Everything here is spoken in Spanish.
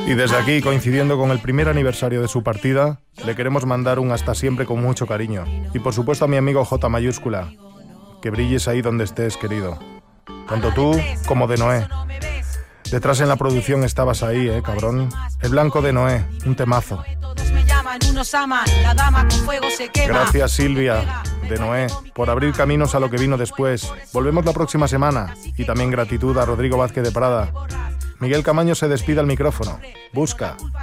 Y desde aquí, coincidiendo con el primer aniversario de su partida, le queremos mandar un hasta siempre con mucho cariño. Y por supuesto a mi amigo J mayúscula. Que brilles ahí donde estés, querido. Tanto tú como de Noé. Detrás en la producción estabas ahí, cabrón. El blanco de Noé, un temazo. Gracias, Silvia, de Noé, por abrir caminos a lo que vino después. Volvemos la próxima semana. Y también gratitud a Rodrigo Vázquez de Prada. Miguel Camaño se despide al micrófono. Busca.